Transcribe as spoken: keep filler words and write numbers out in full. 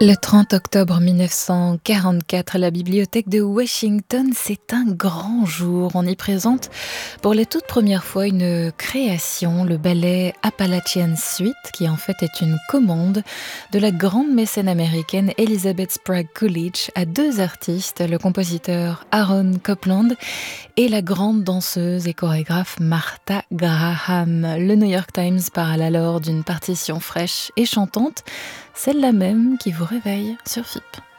Le trente octobre mille neuf cent quarante-quatre, à la bibliothèque de Washington, c'est un grand jour. On y présente pour la toute première fois une création, le ballet Appalachian Suite, qui en fait est une commande de la grande mécène américaine Elizabeth Sprague Coolidge à deux artistes, le compositeur Aaron Copland et la grande danseuse et chorégraphe Martha Graham. Le New York Times parle alors d'une partition fraîche et chantante, celle-là même qui vous réveille sur F I P.